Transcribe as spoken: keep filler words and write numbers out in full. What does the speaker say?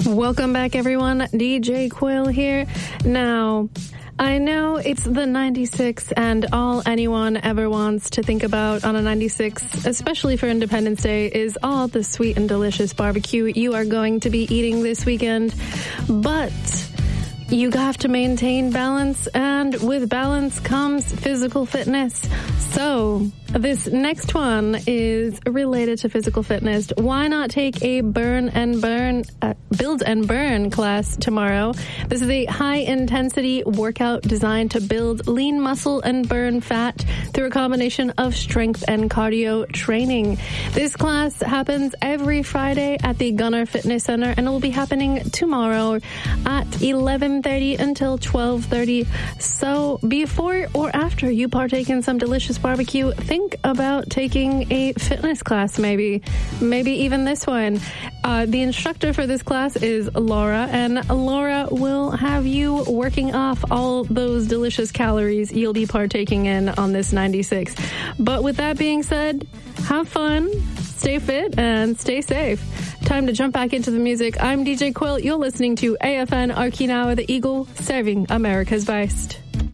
Welcome back, everyone. D J Quill here. Now, I know it's the ninety-six, and all anyone ever wants to think about on a ninety-six, especially for Independence Day, is all the sweet and delicious barbecue you are going to be eating this weekend. But you have to maintain balance, and with balance comes physical fitness. So this next one is related to physical fitness. Why not take a burn and burn, uh, build and burn class tomorrow? This is a high intensity workout designed to build lean muscle and burn fat through a combination of strength and cardio training. This class happens every Friday at the Gunner Fitness Center, and it will be happening tomorrow at eleven thirty until twelve thirty. So before or after you partake in some delicious barbecue, think about taking a fitness class, maybe. Maybe even this one. Uh, the instructor for this class is Laura, and Laura will have you working off all those delicious calories you'll be partaking in on this ninety-six. But with that being said, have fun, stay fit, and stay safe. Time to jump back into the music. I'm D J Quill. You're listening to A F N Okinawa, the Eagle, serving America's best.